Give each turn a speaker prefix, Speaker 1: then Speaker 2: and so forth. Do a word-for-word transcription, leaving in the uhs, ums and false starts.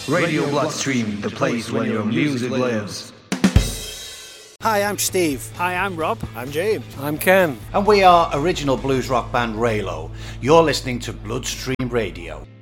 Speaker 1: Radio Bloodstream, the place where your music lives.
Speaker 2: Hi, I'm Steve.
Speaker 3: Hi, I'm Rob.
Speaker 4: I'm James.
Speaker 5: I'm Ken.
Speaker 2: And we are original blues rock band Raylo. You're listening to Bloodstream Radio.